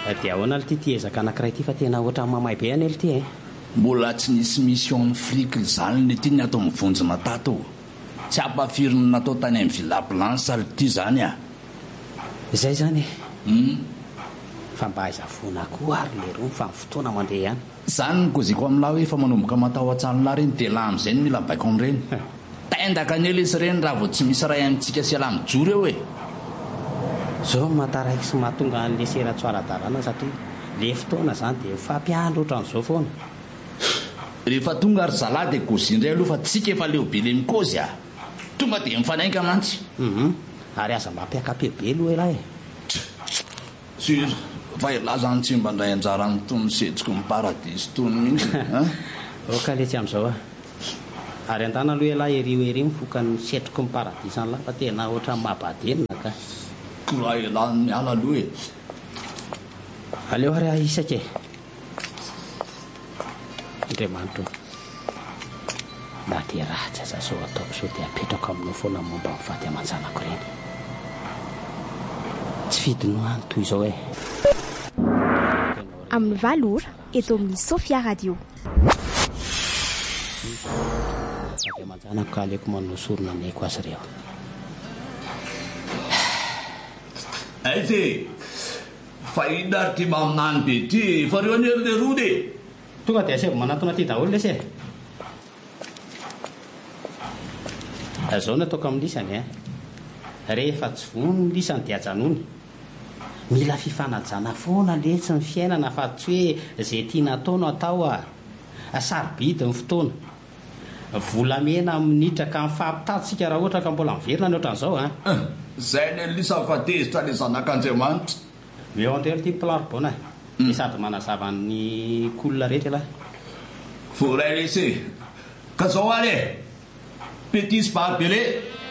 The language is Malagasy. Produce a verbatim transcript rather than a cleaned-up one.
dia ahoana ity ty ezaka anankiray ity fa tena ohatran'ny mamay be any ity e. Mbola tsy nisy mission flic zany le ty ny atao mivonjina tato. Tsy ampafiriny natao tany amin'ny Villa Blanche ity zany a. Izay zany e. Hmm. Fa mba aizavona koa ary le roa fa ny fotoana mandeha ihany. Zany ny koziko amin'lahy hoe fa manomboka matao an-tsano lahy reny dia lahy amin'izay mila baiko amin'ireny. Tendaka an'ela izy reny raha vao tsy misy ray amintsika sy ala mijoro eo e. Zao mataraiky sy mahatonga an'le seratso ara-dalàna satria le fotoana zany dia fampiandro ohatran'izao foana. Rehefa tonga ary zalahy dia kozy indray aloha fa tsika efa leo be le mikozy a. Tonga dia mifanainga mantsy. Mhm. Ary aza mampiakape be aloha elahy e. Sir, fa ilaza ny tsy mba ndray anjara ny tony setsiko ny paradisy tony mihitsy. Oka le tsy amin'izao a. Ary an-tana aloha elahy erio ery mifoka ny setroko ny paradisy an'lahy fa tena ohatran'ny mahabadenina ka. Koa elahy ny miala aloha e. Aleo ary ahisaka e. Andriamanitra na dia ratsy aza sao ataoko sao dia apetrako aminao foana momba ny faty aman-janako ireny. Tsy fidinoany toy izao e. Amin'ny valora eto amin'ny Sofia Radio. Faty aman-janako ka aleko manosorona aneko azy ireo. Aity fahina ary ty maminany be ty fa reo any le rony. Tonga dia asebo manatona ty daholo lesy e. Azao nataoko amin'ny lisany e. Rehefa tsy vono ny lisany dia janony. Mila fifanajana foana letsy ny fiainana fa tsy hoe izay tiana atao no atao a. Sarobidy ny fotoana. Volamena minitra ka mifampitatitsika raha ohatra ka mbola miverina ny ohatran'izao a. Zay le lisa fatezitra le zanak'Andriamanitra. Eo andrelo ty plarbona e. Sady manazava ny kolona rehetra lahy. Voray lesy ka zao ale. Pétis par belé.